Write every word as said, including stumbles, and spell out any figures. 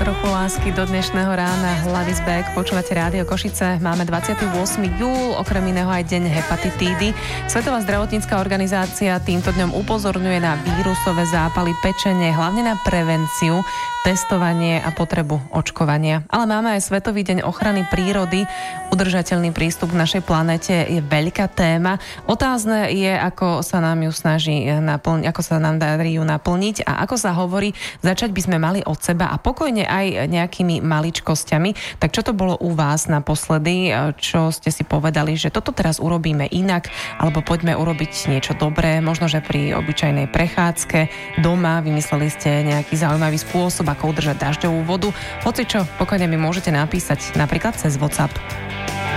trochu lásky do dnešného rána. Love is back, počúvate Rádio Košice. Máme dvadsiateho ôsmeho júla, okrem iného aj deň hepatitídy. Svetová zdravotnícka organizácia týmto dňom upozorňuje na vírusové zápaly pečene, hlavne na prevenciu, testovanie a potrebu očkovania. Ale máme aj Svetový deň ochrany prírody. Udržateľný prístup k našej planete je veľká téma. Otázne je, ako sa nám ju snaží naplniť, ako sa nám darí ju naplniť a ako sa hovorí, začať by sme mali od seba a pokojne aj nejakými maličkosťami. Tak čo to bolo u vás naposledy? Čo ste si povedali, že toto teraz urobíme inak, alebo poďme urobiť niečo dobré, možno, že pri obyčajnej prechádzke doma vymysleli ste nejaký zaujímavý spôsob, ako udržať dažďovú vodu. Hoci čo, pokojne mi môžete napísať napríklad cez WhatsApp.